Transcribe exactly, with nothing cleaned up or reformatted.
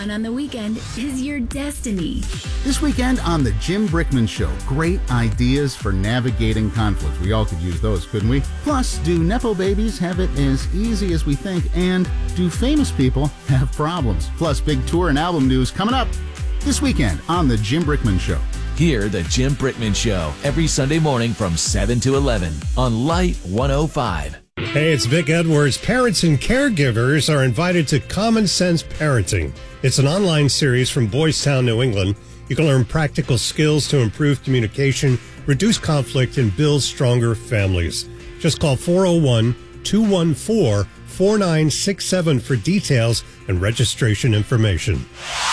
fun on the weekend is your destiny. This weekend on The Jim Brickman Show, great ideas for navigating conflict. We all could use those, couldn't we? Plus, do Nepo babies have it as easy as we think? And do famous people have problems? Plus, big tour and album news coming up this weekend on The Jim Brickman Show. Hear The Jim Brickman Show every Sunday morning from seven to eleven on Light one oh five. Hey, it's Vic Edwards. Parents and caregivers are invited to Common Sense Parenting. It's an online series from Boys Town, New England. You can learn practical skills to improve communication, reduce conflict, and build stronger families. Just call four oh one, two one four, four nine six seven for details and registration information.